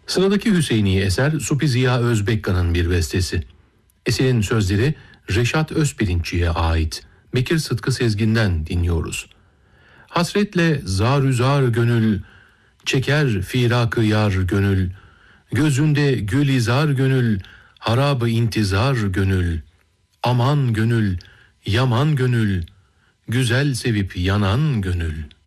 Sıradaki Hüseyini eser Supi Ziya Özbekka'nın bir bestesi. Eserin sözleri Reşat Özpirinççi'ye ait. Bekir Sıtkı Sezgin'den dinliyoruz. Hasretle zarü zar gönül, çeker firakı yar gönül, gözünde gülizar gönül, harabı intizar gönül, aman gönül, yaman gönül, güzel sevip yanan gönül.